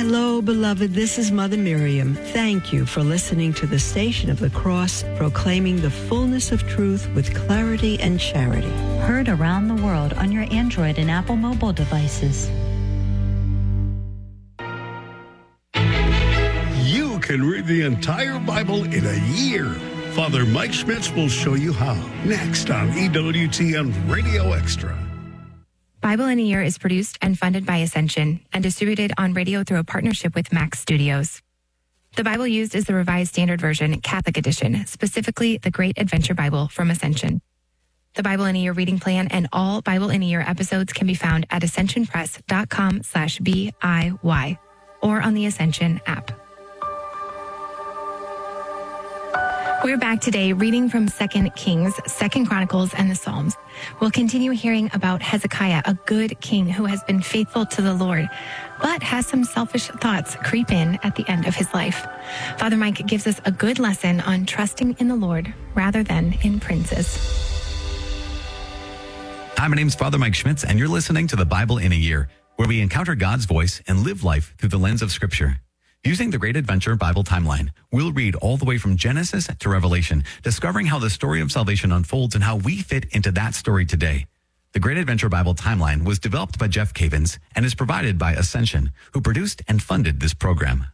Hello, beloved. This is Mother Miriam. Thank you for listening to the Station of the Cross, proclaiming the fullness of truth with clarity and charity. Heard around the world on your Android and Apple mobile devices. You can read the entire Bible in a year. Father Mike Schmitz will show you how. Next on EWTN Radio Extra. Bible in a Year is produced and funded by Ascension and distributed on radio through a partnership with Max Studios. The Bible used is the Revised Standard Version, Catholic Edition, specifically the Great Adventure Bible from Ascension. The Bible in a Year reading plan and all Bible in a Year episodes can be found at ascensionpress.com/BIY or on the Ascension app. We're back today reading from 2 Kings, 2 Chronicles, and the Psalms. We'll continue hearing about Hezekiah, a good king who has been faithful to the Lord, but has some selfish thoughts creep in at the end of his life. Father Mike gives us a good lesson on trusting in the Lord rather than in princes. Hi, my name's Father Mike Schmitz, and you're listening to the Bible in a Year, where we encounter God's voice and live life through the lens of Scripture. Using the Great Adventure Bible timeline, we'll read all the way from Genesis to Revelation, discovering how the story of salvation unfolds and how we fit into that story today. The Great Adventure Bible timeline was developed by Jeff Cavins and is provided by Ascension, who produced and funded this program.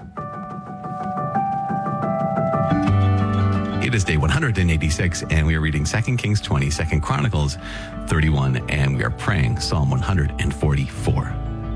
It is day 186, and we are reading 2 Kings 20, 2 Chronicles 31, and we are praying Psalm 144.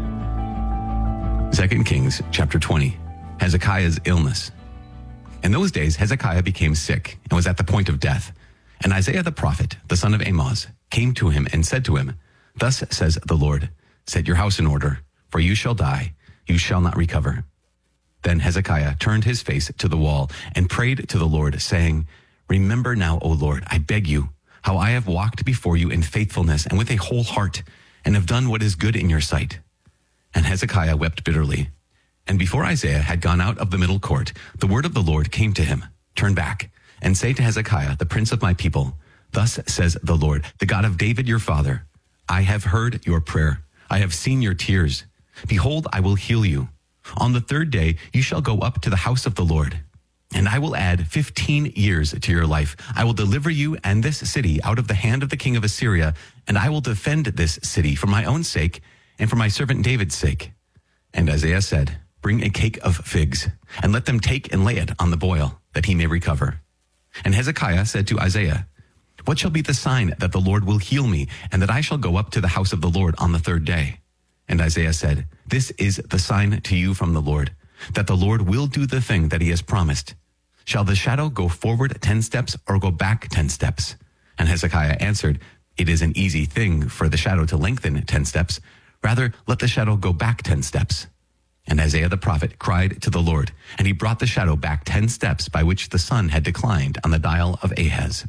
2 Kings chapter 20, Hezekiah's illness. In those days, Hezekiah became sick and was at the point of death. And Isaiah the prophet, the son of Amoz, came to him and said to him, "Thus says the Lord, set your house in order, for you shall die, you shall not recover." Then Hezekiah turned his face to the wall and prayed to the Lord, saying, "Remember now, O Lord, I beg you, how I have walked before you in faithfulness and with a whole heart, and have done what is good in your sight." And Hezekiah wept bitterly. And before Isaiah had gone out of the middle court, the word of the Lord came to him, "Turn back, and say to Hezekiah, the prince of my people, Thus says the Lord, the God of David your father, I have heard your prayer. I have seen your tears. Behold, I will heal you. On the third day you shall go up to the house of the Lord. And I will add 15 years to your life. I will deliver you and this city out of the hand of the king of Assyria, and I will defend this city for my own sake and for my servant David's sake." And Isaiah said, "Bring a cake of figs, and let them take and lay it on the boil, that he may recover." And Hezekiah said to Isaiah, "What shall be the sign that the Lord will heal me, and that I shall go up to the house of the Lord on the third day?" And Isaiah said, "This is the sign to you from the Lord, that the Lord will do the thing that he has promised. Shall the shadow go forward 10 steps or go back 10 steps? And Hezekiah answered, "It is an easy thing for the shadow to lengthen 10 steps. Rather, let the shadow go back 10 steps. And Isaiah the prophet cried to the Lord, and he brought the shadow back 10 steps by which the sun had declined on the dial of Ahaz.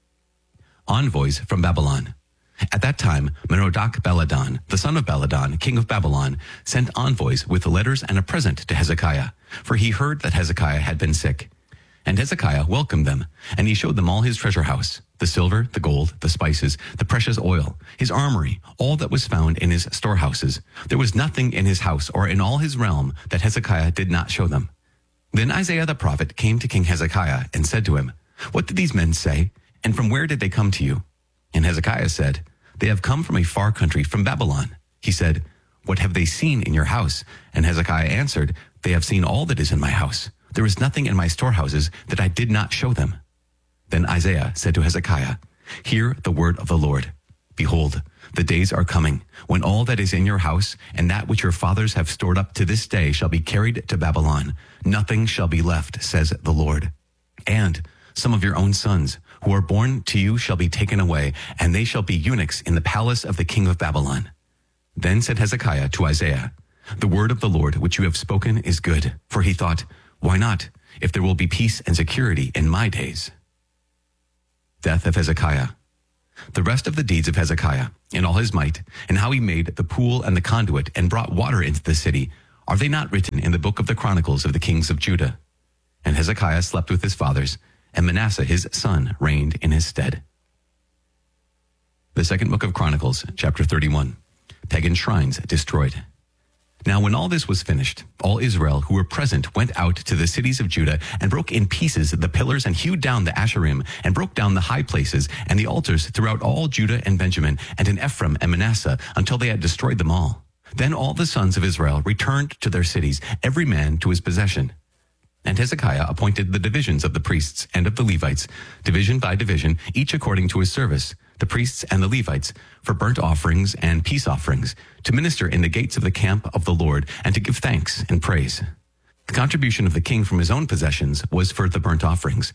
Envoys from Babylon. At that time, Merodach-Baladan, the son of Baladan, king of Babylon, sent envoys with letters and a present to Hezekiah, for he heard that Hezekiah had been sick. And Hezekiah welcomed them, and he showed them all his treasure house, the silver, the gold, the spices, the precious oil, his armory, all that was found in his storehouses. There was nothing in his house or in all his realm that Hezekiah did not show them. Then Isaiah the prophet came to King Hezekiah and said to him, "What did these men say, and from where did they come to you?" And Hezekiah said, "They have come from a far country, from Babylon." He said, "What have they seen in your house?" And Hezekiah answered, "They have seen all that is in my house. There is nothing in my storehouses that I did not show them." Then Isaiah said to Hezekiah, "Hear the word of the Lord. Behold, the days are coming when all that is in your house and that which your fathers have stored up to this day shall be carried to Babylon. Nothing shall be left, says the Lord. And some of your own sons who are born to you shall be taken away, and they shall be eunuchs in the palace of the king of Babylon." Then said Hezekiah to Isaiah, "The word of the Lord which you have spoken is good." For he thought, "Why not, if there will be peace and security in my days?" Death of Hezekiah. The rest of the deeds of Hezekiah, in all his might, and how he made the pool and the conduit and brought water into the city, are they not written in the book of the Chronicles of the kings of Judah? And Hezekiah slept with his fathers, and Manasseh his son reigned in his stead. The second book of Chronicles, chapter 31. Pagan shrines destroyed. Now when all this was finished, all Israel who were present went out to the cities of Judah and broke in pieces the pillars and hewed down the Asherim and broke down the high places and the altars throughout all Judah and Benjamin and in Ephraim and Manasseh until they had destroyed them all. Then all the sons of Israel returned to their cities, every man to his possession. And Hezekiah appointed the divisions of the priests and of the Levites, division by division, each according to his service, the priests and the Levites, for burnt offerings and peace offerings, to minister in the gates of the camp of the Lord, and to give thanks and praise. The contribution of the king from his own possessions was for the burnt offerings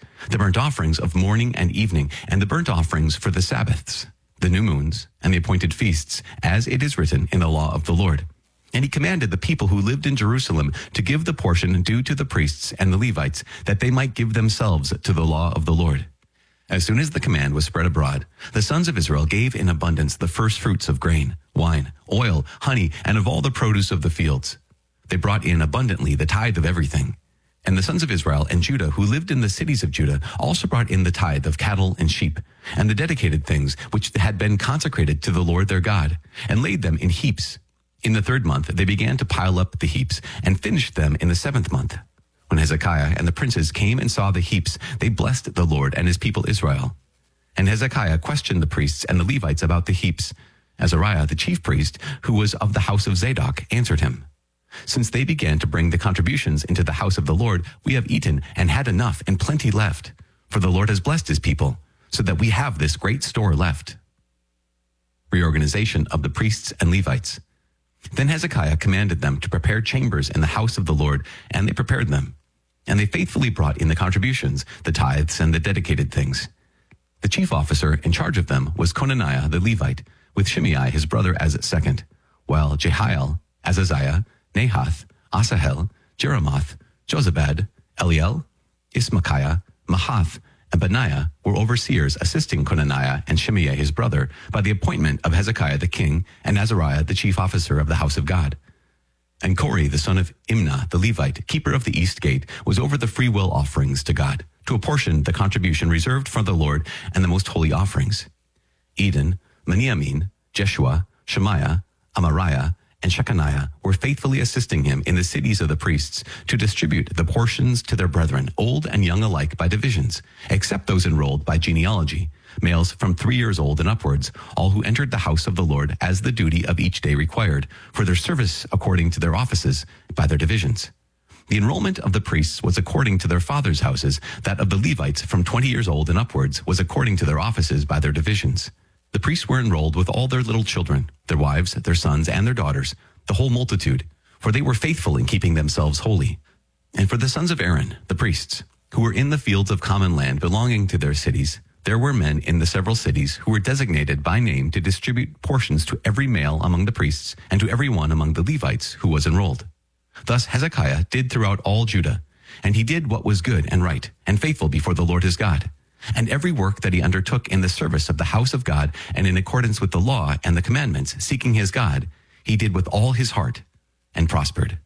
of morning and evening, and the burnt offerings for the Sabbaths, the new moons, and the appointed feasts, as it is written in the law of the Lord. And he commanded the people who lived in Jerusalem to give the portion due to the priests and the Levites, that they might give themselves to the law of the Lord. As soon as the command was spread abroad, the sons of Israel gave in abundance the first fruits of grain, wine, oil, honey, and of all the produce of the fields. They brought in abundantly the tithe of everything. And the sons of Israel and Judah who lived in the cities of Judah also brought in the tithe of cattle and sheep, and the dedicated things which had been consecrated to the Lord their God, and laid them in heaps. In the 3rd month they began to pile up the heaps, and finished them in the 7th month. When Hezekiah and the princes came and saw the heaps, they blessed the Lord and his people Israel. And Hezekiah questioned the priests and the Levites about the heaps. Azariah, the chief priest, who was of the house of Zadok, answered him, "Since they began to bring the contributions into the house of the Lord, we have eaten and had enough and plenty left. For the Lord has blessed his people, so that we have this great store left." Reorganization of the priests and Levites. Then Hezekiah commanded them to prepare chambers in the house of the Lord, and they prepared them. And they faithfully brought in the contributions, the tithes, and the dedicated things. The chief officer in charge of them was Conaniah the Levite, with Shimei his brother as second, while Jehiel, Azaziah, Nahath, Asahel, Jeremoth, Jozabad, Eliel, Ismachiah, Mahath, and Benaiah were overseers assisting Conaniah and Shimei his brother by the appointment of Hezekiah the king and Azariah the chief officer of the house of God. And Kori the son of Imnah the Levite, keeper of the east gate, was over the freewill offerings to God, to apportion the contribution reserved for the Lord and the most holy offerings. Eden, Meniamin, Jeshua, Shemaiah, Amariah, and Shechaniah were faithfully assisting him in the cities of the priests to distribute the portions to their brethren, old and young alike, by divisions, except those enrolled by genealogy, males from 3 years old and upwards, all who entered the house of the Lord as the duty of each day required, for their service according to their offices, by their divisions. The enrollment of the priests was according to their fathers' houses, that of the Levites from 20 years old and upwards was according to their offices by their divisions. The priests were enrolled with all their little children, their wives, their sons, and their daughters, the whole multitude, for they were faithful in keeping themselves holy. And for the sons of Aaron, the priests, who were in the fields of common land belonging to their cities, there were men in the several cities who were designated by name to distribute portions to every male among the priests and to every one among the Levites who was enrolled. Thus Hezekiah did throughout all Judah, and he did what was good and right and faithful before the Lord his God. And every work that he undertook in the service of the house of God and in accordance with the law and the commandments, seeking his God, he did with all his heart and prospered.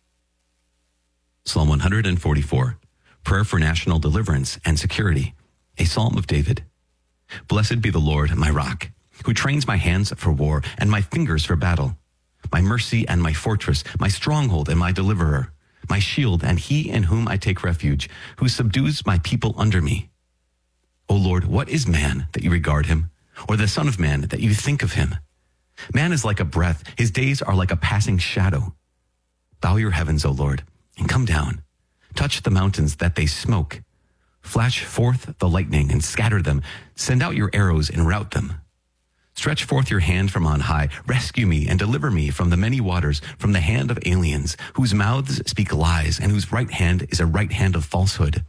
Psalm 144, Prayer for National Deliverance and Security, a Psalm of David. Blessed be the Lord, my rock, who trains my hands for war and my fingers for battle, my mercy and my fortress, my stronghold and my deliverer, my shield and he in whom I take refuge, who subdues my people under me. O Lord, what is man that you regard him, or the son of man that you think of him? Man is like a breath, his days are like a passing shadow. Bow your heavens, O Lord, and come down. Touch the mountains that they smoke. Flash forth the lightning and scatter them. Send out your arrows and rout them. Stretch forth your hand from on high. Rescue me and deliver me from the many waters, from the hand of aliens, whose mouths speak lies and whose right hand is a right hand of falsehood.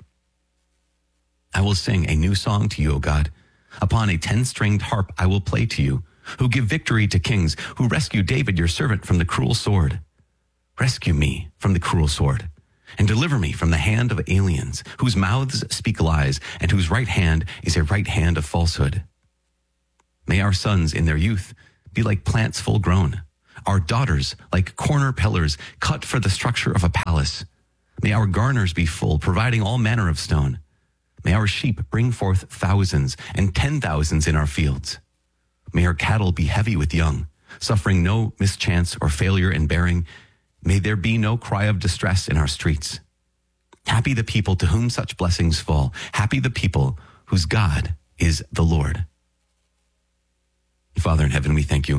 I will sing a new song to you, O God. Upon a 10-stringed harp I will play to you, who give victory to kings, who rescue David your servant from the cruel sword. Rescue me from the cruel sword, and deliver me from the hand of aliens, whose mouths speak lies, and whose right hand is a right hand of falsehood. May our sons in their youth be like plants full grown, our daughters like corner pillars cut for the structure of a palace. May our garners be full, providing all manner of stone. May our sheep bring forth thousands and 10,000s in our fields. May our cattle be heavy with young, suffering no mischance or failure in bearing. May there be no cry of distress in our streets. Happy the people to whom such blessings fall. Happy the people whose God is the Lord. Father in heaven, we thank you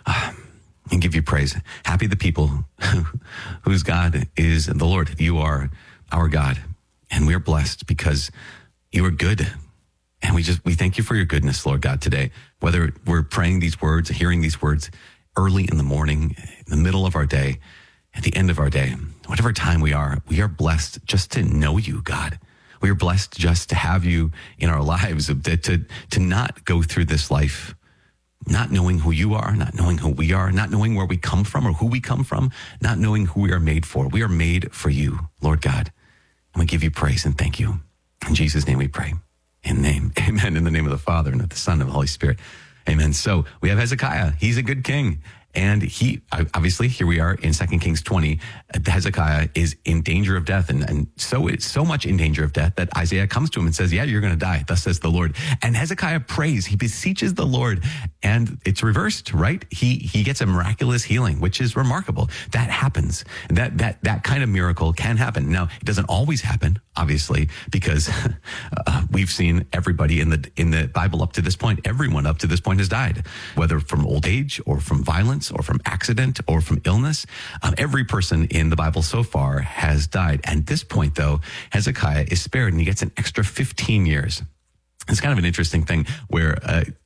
and give you praise. Happy the people whose God is the Lord. You are our God, and we are blessed because you are good. And we thank you for your goodness, Lord God, today. Whether we're praying these words, hearing these words early in the morning, in the middle of our day, at the end of our day, whatever time we are blessed just to know you, God. We are blessed just to have you in our lives, to not go through this life not knowing who you are, not knowing who we are, not knowing where we come from or who we come from, not knowing who we are made for. We are made for you, Lord God. And we give you praise and thank you. In Jesus' name we pray. Amen. In the name of the Father and of the Son and of the Holy Spirit. Amen. So we have Hezekiah. He's a good king. And he, obviously, here we are in 2 Kings 20. Hezekiah is in danger of death. And so it's so much in danger of death that Isaiah comes to him and says, yeah, you're going to die. Thus says the Lord. And Hezekiah prays. He beseeches the Lord. And it's reversed, right? He gets a miraculous healing, which is remarkable. That happens. That kind of miracle can happen. Now, it doesn't always happen, obviously, because we've seen everybody in the Bible up to this point. Everyone up to this point has died, whether from old age or from violence or from accident or from illness. Every person in the Bible so far has died. At this point, though, Hezekiah is spared and he gets an extra 15 years. It's kind of an interesting thing where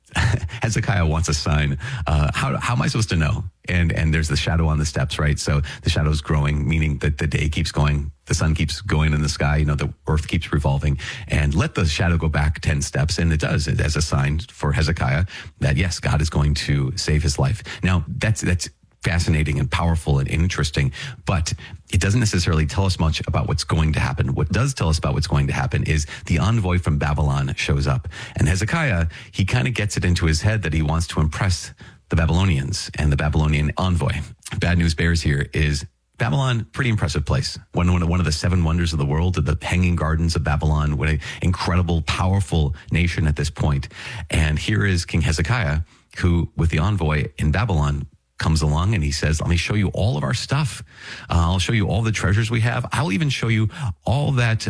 Hezekiah wants a sign. How am I supposed to know? And there's the shadow on the steps, right? So the shadow's growing, meaning that the day keeps going, the sun keeps going in the sky, the earth keeps revolving, and let the shadow go back 10 steps. And it does, as a sign for Hezekiah that yes, God is going to save his life. Now that's fascinating and powerful and interesting, but it doesn't necessarily tell us much about what's going to happen. What does tell us about what's going to happen is the envoy from Babylon shows up. And Hezekiah, he kind of gets it into his head that he wants to impress the Babylonians and the Babylonian envoy. Bad news bears here is Babylon, pretty impressive place. One of the 7 wonders of the world, the Hanging Gardens of Babylon. What an incredible, powerful nation at this point. And here is King Hezekiah, who, with the envoy in Babylon, comes along and he says, let me show you all of our stuff. I'll show you all the treasures we have. I'll even show you all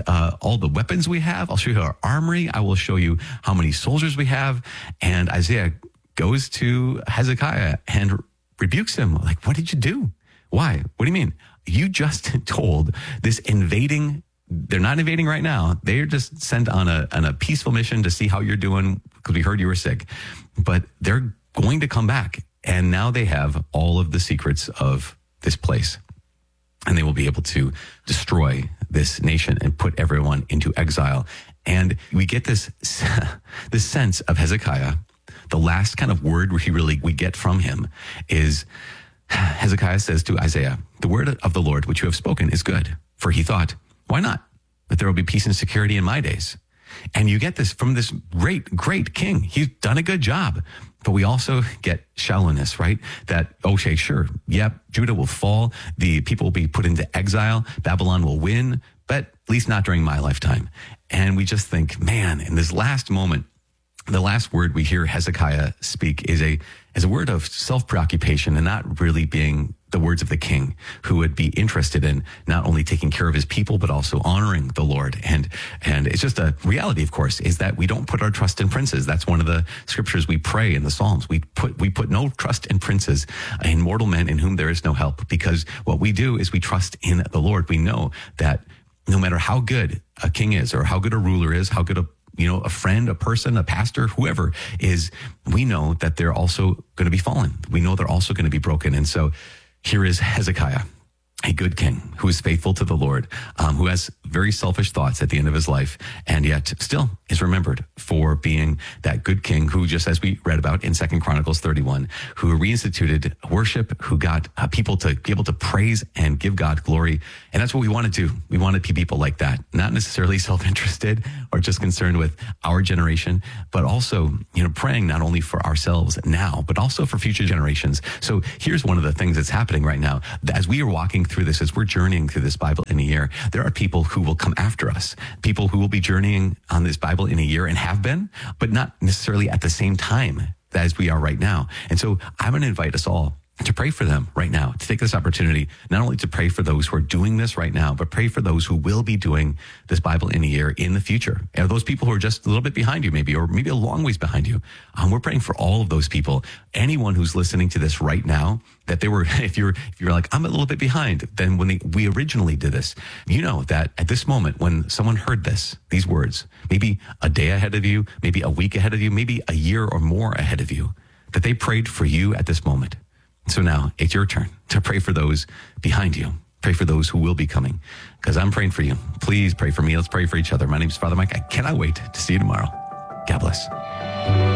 the weapons we have. I'll show you our armory. I will show you how many soldiers we have. And Isaiah goes to Hezekiah and rebukes him. Like, what did you do? Why? What do you mean? You just told this invading, they're not invading right now. They're just sent on a peaceful mission to see how you're doing because we heard you were sick. But they're going to come back. And now they have all of the secrets of this place. And they will be able to destroy this nation and put everyone into exile. And we get this sense of Hezekiah. The last kind of word we get from him is Hezekiah says to Isaiah, the word of the Lord which you have spoken is good. For he thought, why not? That there will be peace and security in my days. And you get this from this great king. He's done a good job. But we also get shallowness, right? That, okay, sure. Yep, Judah will fall. The people will be put into exile. Babylon will win, but at least not during my lifetime. And we just think, man, in this last moment, the last word we hear Hezekiah speak is a word of self-preoccupation and not really being the words of the king who would be interested in not only taking care of his people, but also honoring the Lord. And it's just a reality, of course, is that we don't put our trust in princes. That's one of the scriptures we pray in the Psalms. We put no trust in princes, in mortal men in whom there is no help, because what we do is we trust in the Lord. We know that no matter how good a king is or how good a ruler is, how good a friend, a person, a pastor, whoever is, we know that they're also going to be fallen. We know they're also going to be broken. And so here is Hezekiah, a good king who is faithful to the Lord, who has very selfish thoughts at the end of his life, and yet still is remembered for being that good king who, just as we read about in 2 Chronicles 31, who reinstituted worship, who got people to be able to praise and give God glory. And that's what we want to do. We want to be people like that, not necessarily self-interested or just concerned with our generation, but also, praying not only for ourselves now, but also for future generations. So here's one of the things that's happening right now. As we are walking through this, as we're journeying through this Bible in a year, there are people who will come after us, people who will be journeying on this Bible in a year and have been, but not necessarily at the same time as we are right now. And so I'm going to invite us all to pray for them right now, to take this opportunity, not only to pray for those who are doing this right now, but pray for those who will be doing this Bible in a year in the future. And those people who are just a little bit behind you, maybe, or maybe a long ways behind you. We're praying for all of those people. Anyone who's listening to this right now, that they were, if you're like, I'm a little bit behind, then when we originally did this, you know that at this moment, when someone heard these words, maybe a day ahead of you, maybe a week ahead of you, maybe a year or more ahead of you, that they prayed for you at this moment. So now it's your turn to pray for those behind you. Pray for those who will be coming, because I'm praying for you. Please pray for me. Let's pray for each other. My name is Father Mike. I cannot wait to see you tomorrow. God bless.